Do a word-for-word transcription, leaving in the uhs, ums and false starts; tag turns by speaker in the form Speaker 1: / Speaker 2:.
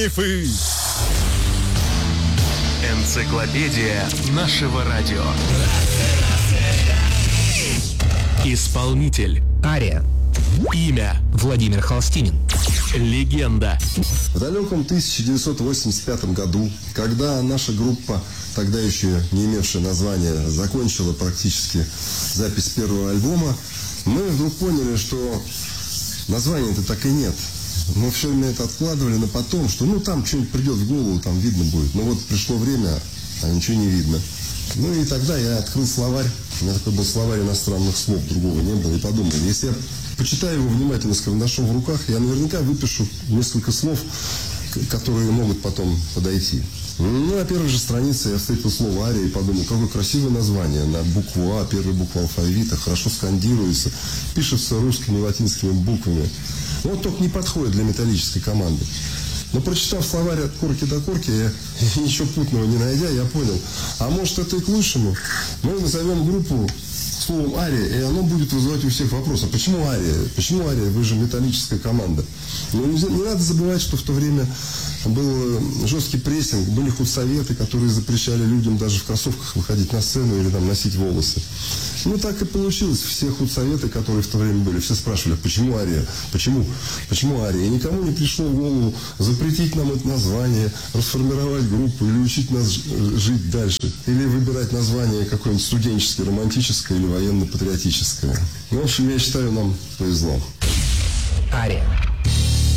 Speaker 1: Мифы.
Speaker 2: Энциклопедия нашего радио. Исполнитель
Speaker 3: Ария.
Speaker 2: Имя
Speaker 3: Владимир Холстинин.
Speaker 2: Легенда.
Speaker 4: В далеком тысяча девятьсот восемьдесят пятом году, когда наша группа, тогда еще не имевшая названия, закончила практически запись первого альбома, мы вдруг поняли, что названия-то так и нет. Мы все время это откладывали на потом, что ну там что-нибудь придет в голову, там видно будет. Но вот пришло время, а ничего не видно. Ну и тогда я открыл словарь. У меня такой был словарь иностранных слов, другого не было. И подумал, если я почитаю его внимательно с карандашом в руках, я наверняка выпишу несколько слов, которые могут потом подойти. Ну, на первой же странице я встретил слово «Ария» и подумал, какое красивое название. На букву А, первая буква алфавита, хорошо скандируется, пишется русскими и латинскими буквами. Вот только не подходит для металлической команды. Но прочитав словарь от корки до корки, я, ничего путного не найдя, я понял, а может это и к лучшему. Мы назовем группу словом «Ария», и оно будет вызывать у всех вопрос, а почему «Ария»? Почему «Ария»? Вы же металлическая команда. Но не, не надо забывать, что в то время был жесткий прессинг, были худсоветы, которые запрещали людям даже в кроссовках выходить на сцену или там носить волосы. Ну, так и получилось. Все худсоветы, которые в то время были, все спрашивали, почему «Ария»? Почему? Почему «Ария»? И никому не пришло в голову запретить нам это название, расформировать группу или учить нас жить дальше. Или выбирать название какое-нибудь студенческое, романтическое или военно-патриотическое. В общем, я считаю, нам повезло.
Speaker 3: Ария.